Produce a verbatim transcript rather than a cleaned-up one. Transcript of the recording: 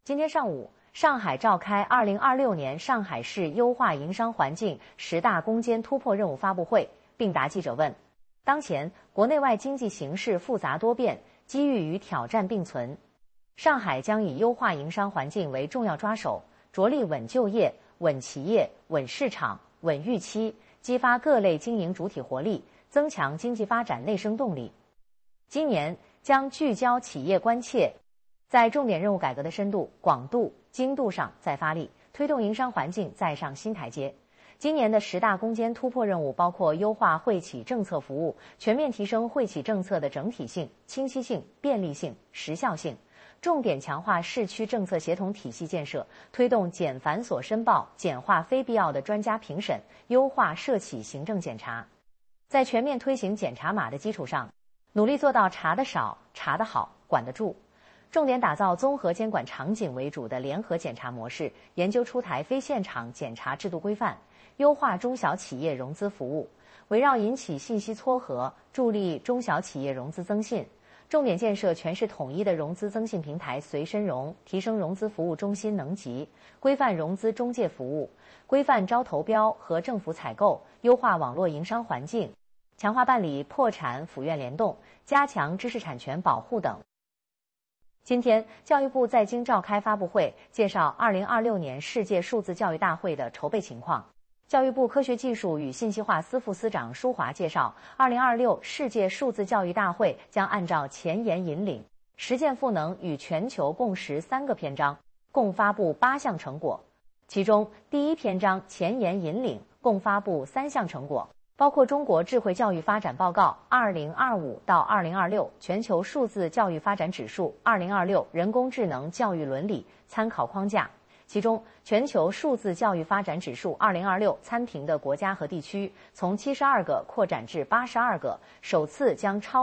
今天上午，上海召开二零二六年上海市优化营商环境十大攻坚突破任务发布会，并答记者问。当前，国内外经济形势复杂多变，机遇与挑战并存。上海将以优化营商环境为重要抓手，着力稳就业、稳企业、稳市场、稳预期，激发各类经营主体活力，增强经济发展内生动力。今年将聚焦企业关切，在重点任务改革的深度、广度、精度上再发力，推动营商环境再上新台阶。今年的十大攻坚突破任务包括优化惠企政策服务，全面提升惠企政策的整体性、清晰性、便利性、时效性，重点强化市区政策协同体系建设，推动减繁琐申报、简化非必要的专家评审，优化涉企行政检查。在全面推行检查码的基础上，努力做到查得少、查得好、管得住。重点打造综合监管场景为主的联合检查模式，研究出台非现场检查制度规范，优化中小企业融资服务，围绕引起信息撮合，助力中小企业融资增信。重点建设全市统一的融资增信平台随身融，提升融资服务中心能级，规范融资中介服务，规范招投标和政府采购，优化网络营商环境，强化办理破产府院联动，加强知识产权保护等。今天，教育部在京召开发布会，介绍二零二六年世界数字教育大会的筹备情况。教育部科学技术与信息化司副司长舒华介绍，二零二六世界数字教育大会将按照前沿引领、实践赋能与全球共识三个篇章，共发布八项成果。其中，第一篇章前沿引领共发布三项成果。包括中国智慧教育发展报告二零二五到二零二六全球数字教育发展指数二零二六人工智能教育伦理参考框架，其中全球数字教育发展指数二零二六参评的国家和地区从七十二个扩展至八十二个，首次将超